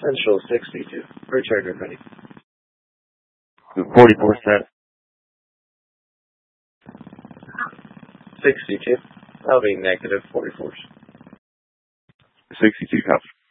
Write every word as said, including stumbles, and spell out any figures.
Central sixty-two. Return when ready. forty-four cents. sixty-two. That'll be negative forty-four. sixty-two cops.